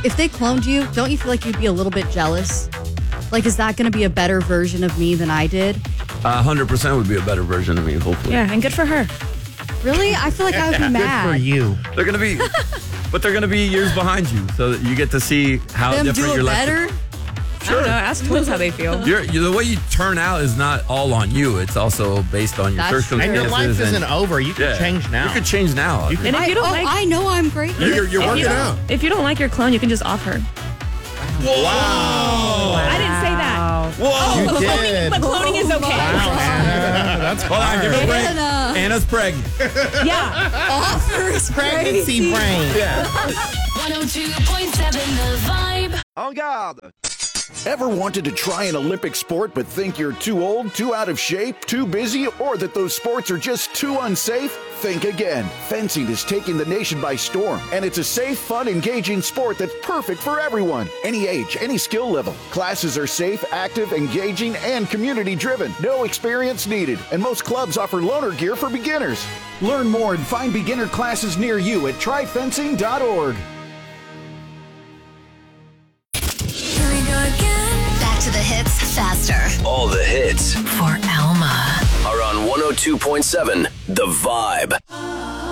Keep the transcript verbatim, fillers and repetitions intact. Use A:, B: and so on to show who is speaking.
A: if they cloned you, don't you feel like you'd be a little bit jealous? Like, is that going to be a better version of me than I did?
B: Uh, one hundred percent would be a better version of me, hopefully.
C: Yeah, and good for her.
A: Really? I feel like I would be mad.
D: Good for you.
B: They're going to be, but they're going to be years behind you, so that you get to see how
A: Them
B: different
A: do it
B: your life
A: better?
C: I don't know. Ask twins how they feel.
B: You're, you're, the way you turn out is not all on you. It's also based on your
A: That's true.
B: circumstances.
D: And your life isn't
B: and-
D: over. You can
B: Yeah.
D: change now.
B: You could change now.
D: You
C: And if
A: I,
C: you don't
A: oh,
C: like,
A: I know I'm great.
E: You're, you're
C: if
E: working
C: you don't,
E: out.
C: if you don't like your clone, you can just off her.
D: Wow.
C: I didn't say that.
B: Whoa!
D: You
C: But
D: did.
C: cloning, but cloning is okay.
D: Wow, Anna. That's
B: Hold on, give her a
D: hard.
B: break.
A: Anna.
B: Anna's pregnant.
C: Yeah.
A: Offers
D: Pregnancy brain.
B: Yeah.
F: one oh two point seven The Vibe.
G: En garde! Ever wanted to try an Olympic sport but think you're too old, too out of shape, too busy, or that those sports are just too unsafe? Think again. Fencing is taking the nation by storm, and it's a safe, fun, engaging sport that's perfect for everyone. Any age, any skill level. Classes are safe, active, engaging, and community-driven. No experience needed, and most clubs offer loaner gear for beginners. Learn more and find beginner classes near you at try fencing dot org.
H: Back to the hits faster.
I: All the hits
H: For Alma.
I: are on one oh two point seven The Vibe.